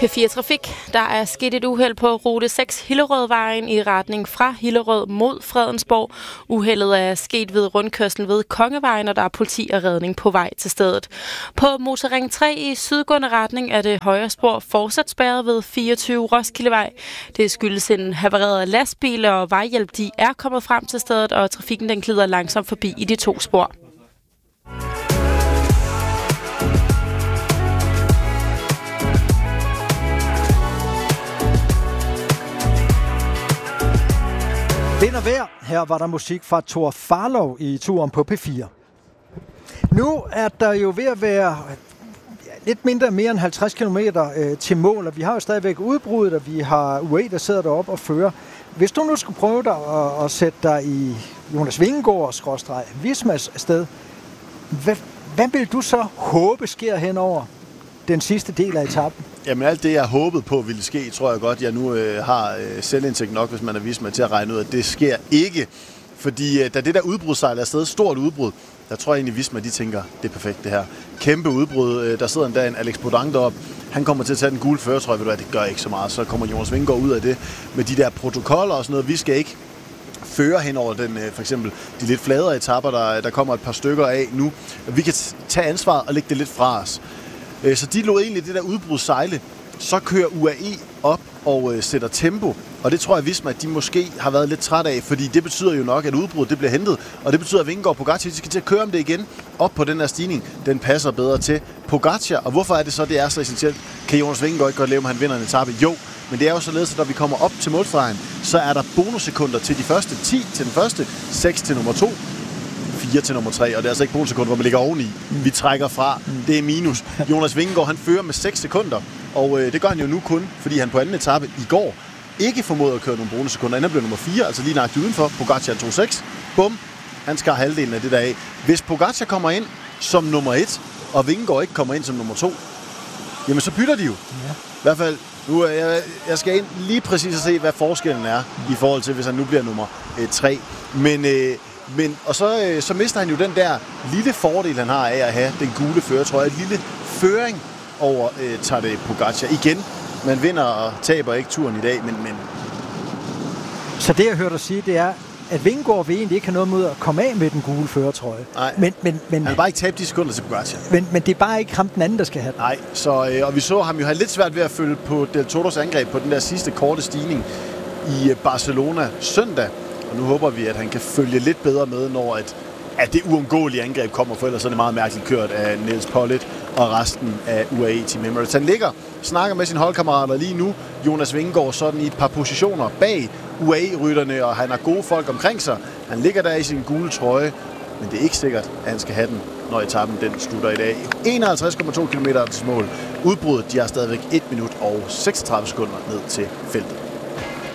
P4 Trafik. Der er sket et uheld på rute 6 Hillerødvejen i retning fra Hillerød mod Fredensborg. Uheldet er sket ved rundkørslen ved Kongevejen, og der er politi og redning på vej til stedet. På motorring 3 i sydgående retning er det højre spor fortsat spærret ved 24 Roskildevej. Det skyldes en havareret lastbil, og vejhjælp de er kommet frem til stedet, og trafikken den glider langsomt forbi i de to spor. Vind og vejr. Her var der musik fra Thor Farlov i turen på P4. Nu er der jo ved at være lidt mere end 50 km til mål, og vi har jo stadigvæk udbruddet, og vi har UAE, der sidder deroppe og fører. Hvis du nu skulle prøve dig at sætte dig i Jonas Vingegaard / Vismas sted, hvad vil du så håbe sker henover den sidste del af etappen? Jamen alt det, jeg håbede på ville ske, tror jeg godt, jeg nu har selvindsigt nok, hvis man er vist mig til at regne ud, at det sker ikke. Fordi da det der udbrud sejler afsted, stort udbrud, der tror jeg egentlig, Visma, de tænker, det er perfekt det her. Kæmpe udbrud, der sidder endda en Alex Bodang deroppe. Han kommer til at tage den gule førertrøje, ved du hvad, det gør ikke så meget. Så kommer Jonas Vingegaard ud af det med de der protokoller og sådan noget. Vi skal ikke føre hen over den, for eksempel de lidt fladere etapper, der kommer et par stykker af nu. Vi kan tage ansvaret og lægge det lidt fra os. Så de lod egentlig det der udbrud sejle. Så kører UAE op og sætter tempo. Og det tror jeg, Visma, at de måske har været lidt træt af, fordi det betyder jo nok, at udbruddet det bliver hentet. Og det betyder, at Vingegaard og Pogacar de skal til at køre om det igen op på den her stigning. Den passer bedre til Pogacar. Og hvorfor er det så, det er så essentielt? Kan Jonas Vingegaard ikke godt leve, om han vinder en etape? Jo, men det er jo således, at når vi kommer op til målstregen, så er der bonussekunder til de første 10 til den første, 6 til nummer 2. 4 til nummer 3, og det er altså ikke bonussekunder, hvor man ligger oveni. Vi trækker fra. Det er minus. Jonas Vingegaard, han fører med 6 sekunder, og det gør han jo nu kun, fordi han på anden etape i går ikke formåede at køre nogle bonussekunder. Han blev nummer 4, altså lige nøjagtigt udenfor. Pogacar tog 6. Bum. Han skar halvdelen af det der af. Hvis Pogacar kommer ind som nummer 1, og Vingegaard ikke kommer ind som nummer 2, jamen så bytter de jo. Ja. I hvert fald, nu jeg skal ind lige præcis og se, hvad forskellen er i forhold til, hvis han nu bliver nummer 3. Men så mister han jo den der lille fordel, han har af at have den gule førertrøje. En lille føring over Tadej Pogacar. Igen, man vinder og taber ikke turen i dag, men... Så det, jeg hørte dig sige, det er, at Vingegaard vil egentlig ikke have noget mod at komme af med den gule førertrøje. Nej, men han vil bare ikke tabe de sekunder til Pogacar. Men det er bare ikke ham den anden, der skal have den. Nej, og vi så ham jo have lidt svært ved at følge på Del Toros angreb på den der sidste korte stigning i Barcelona søndag. Og nu håber vi, at han kan følge lidt bedre med, når at det uundgåelige angreb kommer, for ellers er det meget mærkeligt kørt af Nils Pollitt og resten af UAE Team Emirates. Han snakker med sine holdkammerater lige nu. Jonas Vingegaard sådan i et par positioner bag UAE-rytterne, og han har gode folk omkring sig. Han ligger der i sin gule trøje, men det er ikke sikkert, at han skal have den, når etappen den slutter i dag. 51,2 km til mål. Udbruddet, de har stadigvæk 1 minut og 36 sekunder ned til feltet.